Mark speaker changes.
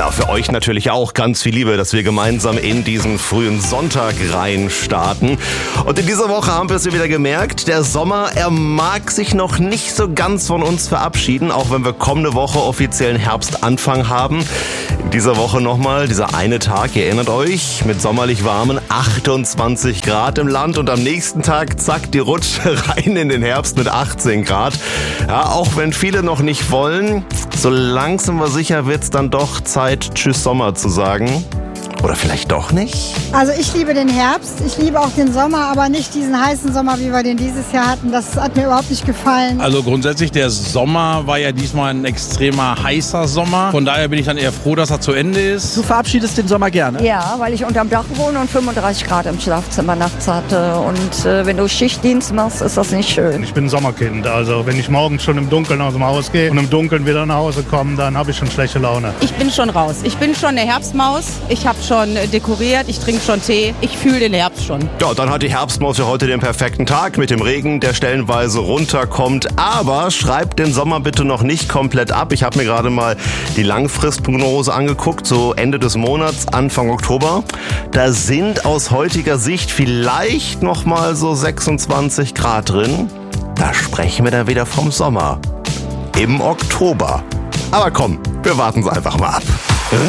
Speaker 1: Ja, für euch natürlich auch ganz viel Liebe, dass wir gemeinsam in diesen frühen Sonntag rein starten. Und in dieser Woche haben wir es wieder gemerkt, der Sommer, er mag sich noch nicht so ganz von uns verabschieden, auch wenn wir kommende Woche offiziellen Herbstanfang haben. In dieser Woche nochmal dieser eine Tag, ihr erinnert euch, mit sommerlich warmen 28 Grad im Land und am nächsten Tag, zack, die Rutsche rein in den Herbst mit 18 Grad. Ja, auch wenn viele noch nicht wollen, so langsam aber sicher wird's dann doch Zeit, Tschüss Sommer zu sagen. Oder vielleicht doch nicht?
Speaker 2: Also ich liebe den Herbst, ich liebe auch den Sommer, aber nicht diesen heißen Sommer, wie wir den dieses Jahr hatten. Das hat mir überhaupt nicht gefallen.
Speaker 3: Also grundsätzlich, der Sommer war ja diesmal ein extremer heißer Sommer. Von daher bin ich dann eher froh, dass er zu Ende ist.
Speaker 4: Du verabschiedest den Sommer gerne?
Speaker 5: Ja, weil ich unterm Dach wohne und 35 Grad im Schlafzimmer nachts hatte. Und wenn du Schichtdienst machst, ist das nicht schön.
Speaker 6: Ich bin ein Sommerkind. Also wenn ich morgens schon im Dunkeln aus dem Haus gehe und im Dunkeln wieder nach Hause komme, dann habe ich schon schlechte Laune.
Speaker 7: Ich bin schon raus. Ich bin schon eine Herbstmaus. Ich habe schon dekoriert, ich trinke schon Tee. Ich fühle den Herbst schon.
Speaker 1: Ja, dann hat die Herbstmaus ja heute den perfekten Tag mit dem Regen, der stellenweise runterkommt. Aber schreibt den Sommer bitte noch nicht komplett ab. Ich habe mir gerade mal die Langfristprognose angeguckt, so Ende des Monats, Anfang Oktober. Da sind aus heutiger Sicht vielleicht noch mal so 26 Grad drin. Da sprechen wir dann wieder vom Sommer. Im Oktober. Aber komm, wir warten es einfach mal ab.